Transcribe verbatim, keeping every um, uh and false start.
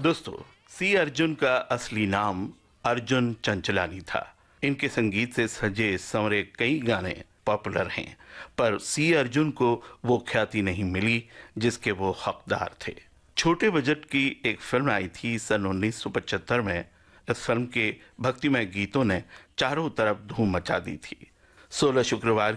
दोस्तों, सी अर्जुन का असली नाम अर्जुन चंचलानी था। इनके संगीत से सजे संवरे कई गाने पॉपुलर हैं, पर सी अर्जुन को वो ख्याति नहीं मिली जिसके वो हकदार थे। छोटे बजट की एक फिल्म आई थी सन उन्नीस सौ पचहत्तर में। इस फिल्म के भक्तिमय गीतों ने चारों तरफ धूम मचा दी थी। सोलह शुक्रवार